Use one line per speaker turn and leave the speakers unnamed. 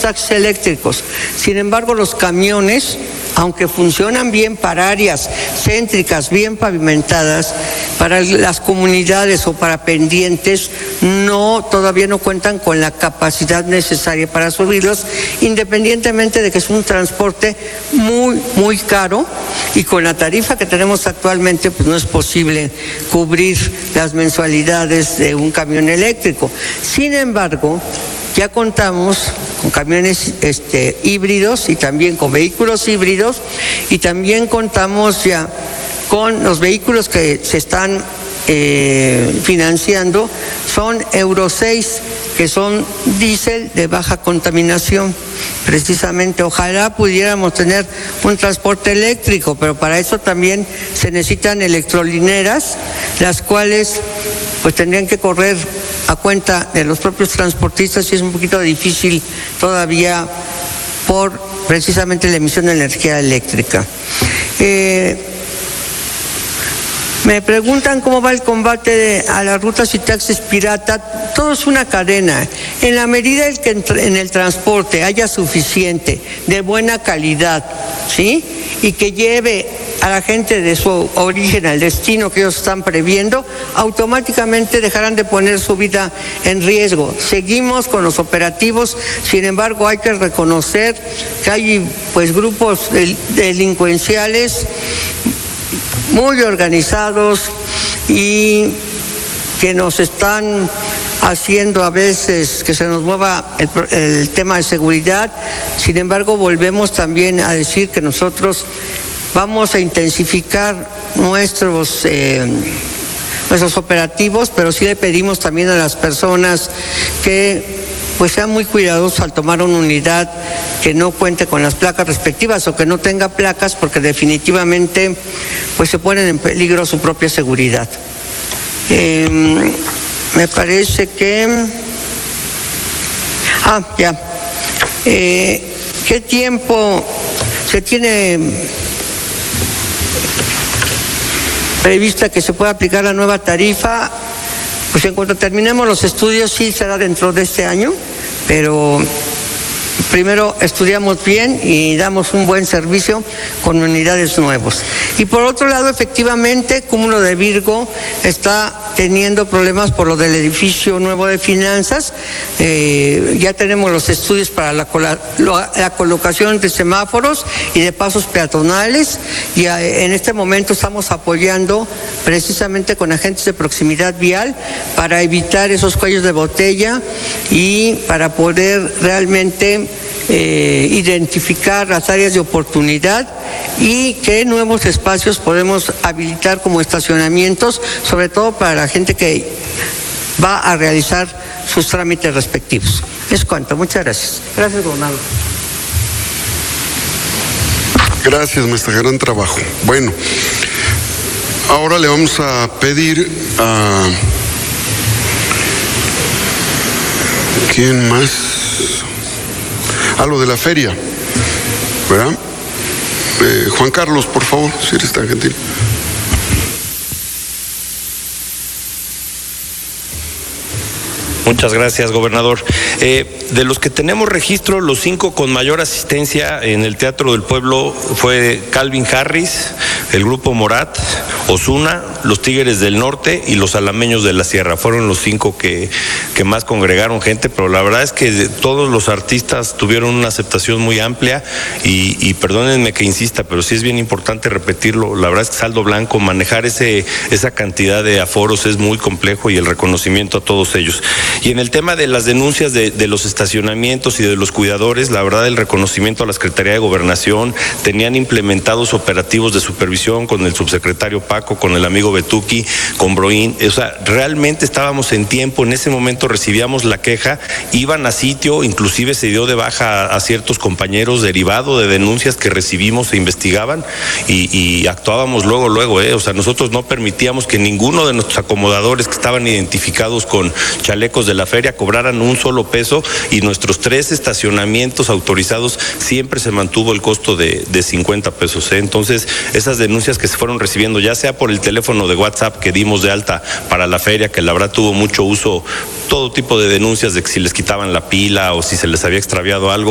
taxis eléctricos. Sin embargo, los camiones, aunque funcionan bien para áreas céntricas, bien pavimentadas, para las comunidades o para pendientes, todavía no cuentan con la capacidad necesaria para subirlos, independientemente de que es un transporte muy, muy caro, y con la tarifa que tenemos actualmente, pues no es posible cubrir las mensualidades de un camión eléctrico. Sin embargo, ya contamos con camiones híbridos y también con vehículos híbridos, y también contamos ya con los vehículos que se están financiando, son Euro 6, que son diésel de baja contaminación. Precisamente, ojalá pudiéramos tener un transporte eléctrico, pero para eso también se necesitan electrolineras, las cuales pues tendrían que correr a cuenta de los propios transportistas, y es un poquito difícil todavía por precisamente la emisión de energía eléctrica. Me preguntan cómo va el combate a las rutas y taxis pirata. Todo es una cadena. En la medida en que en el transporte haya suficiente, de buena calidad, ¿sí?, y que lleve a la gente de su origen al destino que ellos están previendo, automáticamente dejarán de poner su vida en riesgo. Seguimos con los operativos, sin embargo hay que reconocer que hay pues grupos delincuenciales muy organizados y que nos están haciendo a veces que se nos mueva el tema de seguridad. Sin embargo, volvemos también a decir que nosotros vamos a intensificar nuestros operativos, pero sí le pedimos también a las personas que pues sean muy cuidadosos al tomar una unidad que no cuente con las placas respectivas o que no tenga placas, porque definitivamente pues se ponen en peligro su propia seguridad. Me parece que... ¿Qué tiempo se tiene prevista que se pueda aplicar la nueva tarifa? Pues en cuanto terminemos los estudios, sí será dentro de este año, pero primero estudiamos bien y damos un buen servicio con unidades nuevos. Y por otro lado, efectivamente, Cúmulo de Virgo está teniendo problemas por lo del edificio nuevo de finanzas. Ya tenemos los estudios para la colocación de semáforos y de pasos peatonales, y en este momento estamos apoyando precisamente con agentes de proximidad vial para evitar esos cuellos de botella y para poder realmente identificar las áreas de oportunidad y qué nuevos espacios podemos habilitar como estacionamientos, sobre todo para la gente que va a realizar sus trámites respectivos. Es cuanto. Muchas gracias. Gracias, gobernador.
Gracias, maestra. Gran trabajo. Bueno, ahora le vamos a pedir a... ¿Quién más? A lo de la feria, ¿verdad? Juan Carlos, por favor, si eres tan gentil.
Muchas gracias, gobernador. De los que tenemos registro, los 5 con mayor asistencia en el Teatro del Pueblo fue Calvin Harris, el Grupo Morat, Ozuna, los Tigres del Norte y los Alameños de la Sierra. Fueron los 5 que más congregaron gente, pero la verdad es que todos los artistas tuvieron una aceptación muy amplia y perdónenme que insista, pero sí es bien importante repetirlo. La verdad es que saldo blanco, manejar esa cantidad de aforos es muy complejo, y el reconocimiento a todos ellos. Y en el tema de las denuncias de los estacionamientos y de los cuidadores, la verdad el reconocimiento a la Secretaría de Gobernación. Tenían implementados operativos de supervisión con el subsecretario Paco, con el amigo Betuki, con Broín. O sea, realmente estábamos en tiempo. En ese momento recibíamos la queja, iban a sitio, inclusive se dio de baja a ciertos compañeros derivado de denuncias que recibimos e investigaban, y actuábamos luego. O sea, nosotros no permitíamos que ninguno de nuestros acomodadores que estaban identificados con chalecos de la feria cobraran un solo peso, y nuestros 3 estacionamientos autorizados siempre se mantuvo el costo de 50 pesos. Entonces, esas denuncias que se fueron recibiendo, ya sea por el teléfono de WhatsApp que dimos de alta para la feria, que la verdad tuvo mucho uso, todo tipo de denuncias de que si les quitaban la pila o si se les había extraviado algo.